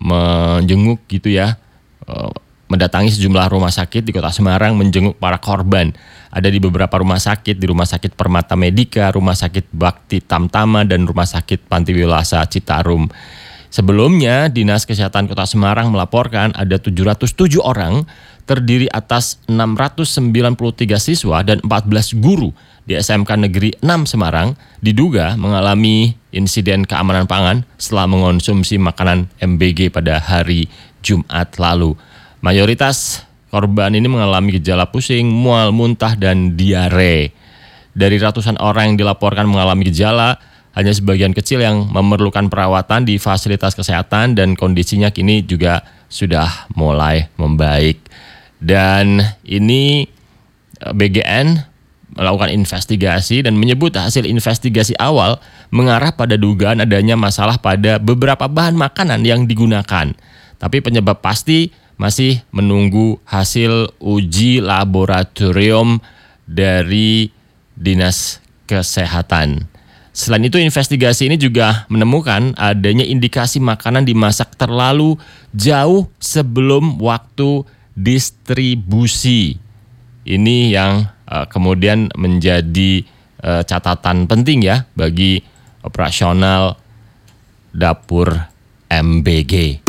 menjenguk gitu ya, mendatangi sejumlah rumah sakit di Kota Semarang menjenguk para korban. Ada di beberapa rumah sakit, di Rumah Sakit Permata Medika, Rumah Sakit Bakti Tamtama, dan Rumah Sakit Panti Wilasa Citarum. Sebelumnya, Dinas Kesehatan Kota Semarang melaporkan ada 707 orang terdiri atas 693 siswa dan 14 guru di SMK Negeri 6 Semarang diduga mengalami insiden keamanan pangan setelah mengonsumsi makanan MBG pada hari Jumat lalu. Mayoritas korban ini mengalami gejala pusing, mual, muntah, dan diare. Dari ratusan orang yang dilaporkan mengalami gejala, hanya sebagian kecil yang memerlukan perawatan di fasilitas kesehatan dan kondisinya kini juga sudah mulai membaik. Dan ini BGN melakukan investigasi dan menyebut hasil investigasi awal mengarah pada dugaan adanya masalah pada beberapa bahan makanan yang digunakan. Tapi penyebab pasti masih menunggu hasil uji laboratorium dari Dinas Kesehatan. Selain itu, investigasi ini juga menemukan adanya indikasi makanan dimasak terlalu jauh sebelum waktu distribusi. Ini yang kemudian menjadi catatan penting ya bagi operasional dapur MBG.